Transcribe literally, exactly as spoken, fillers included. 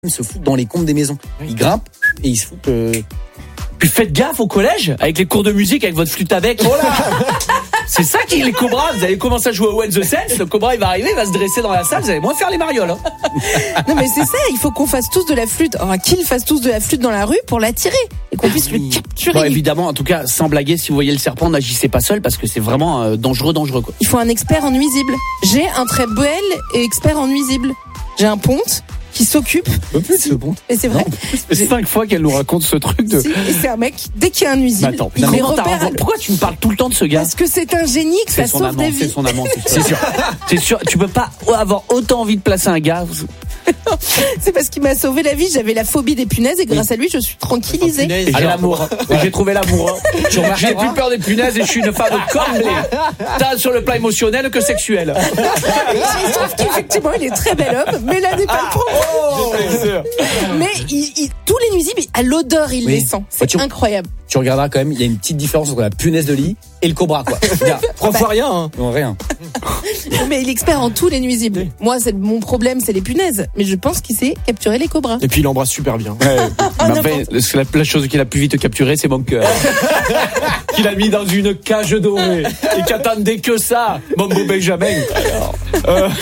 se foutent dans les comptes des maisons. Ils grimpent et ils se foutent. Euh... Puis faites gaffe au collège, avec les cours de musique, avec votre flûte à bec. Oh là c'est ça qui est les cobras. Vous allez commencer à jouer au When the Sense, le cobra il va arriver, il va se dresser dans la salle, vous allez moins faire les marioles. Hein. Non mais c'est ça, il faut qu'on fasse tous de la flûte, enfin qu'ils fassent tous de la flûte dans la rue pour l'attirer et qu'on puisse le capturer. Bon, évidemment, en tout cas, sans blaguer, si vous voyez le serpent, n'agissez pas seul parce que c'est vraiment euh, dangereux, dangereux quoi. Il faut un expert en nuisibles. J'ai un très bel et expert en nuisibles. J'ai un ponte qui s'occupe. Plus ce ponte. Et c'est vrai. C'est cinq fois qu'elle nous raconte ce truc de. Si, et c'est un mec, dès qu'il y a un nuisible, Mais attends, il non, les mais repère. pourquoi tu me parles tout le temps de ce gars? Parce que c'est un génie, que ça C'est son sauve amant, des c'est vies. son amant, c'est sûr. C'est sûr, tu peux pas avoir autant envie de placer un gars. C'est parce qu'il m'a sauvé la vie. J'avais la phobie des punaises et grâce à lui, je suis tranquillisée. J'ai l'amour. J'ai trouvé l'amour. J'ai plus peur des punaises et je suis une femme comblée. Tant sur le plan émotionnel que sexuel. Il se trouve qu'effectivement, il est très bel homme, mais là n'est pas le propos. Mais il, il, tous les nuisibles, à l'odeur, il Oui. les sent. C'est Tu- incroyable. Tu regarderas quand même, il y a une petite différence entre la punaise de lit et le cobra quoi. Trois fois rien, hein. Non, rien. Mais il est expert en tous les nuisibles. Moi, c'est mon problème, c'est les punaises. Mais je pense qu'il sait capturer les cobras. Et puis il embrasse super bien. Mais enfin, la, la chose qu'il a plus vite capturé, c'est mon cœur. Qu'il a mis dans une cage dorée et qu'attendait que ça, mon beau Benjamin. Alors, euh...